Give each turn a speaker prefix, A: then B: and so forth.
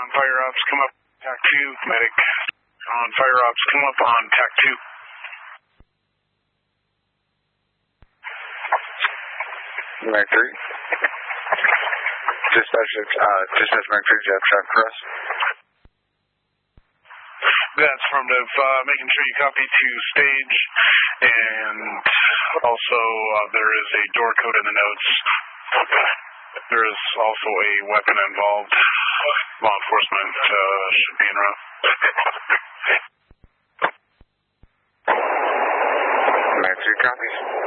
A: fire ops, come up, TAC 2, medic on fire ops, come up on TAC 2.
B: Mag 3. Dispatch Mag 3, jet track for us.
A: That's affirmative. Making sure you copy to stage, and also there is a door code in the notes. There is also a weapon involved. Law enforcement should be en route.
B: Mag 3 copies.